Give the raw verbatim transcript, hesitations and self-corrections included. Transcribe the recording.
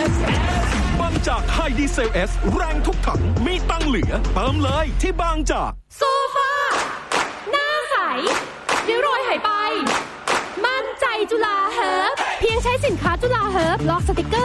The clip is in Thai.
บางจากไฮดีเซลเอสแรงทุกถังมีตังเหลือเติมเลยที่บางจากโซฟาหน้าใสริ้วรอยหายไปมั่นใจจุฬาเฮิร์บเพียงใช้สินค้าจุฬาเฮิร์บล็อกสติกเกอร์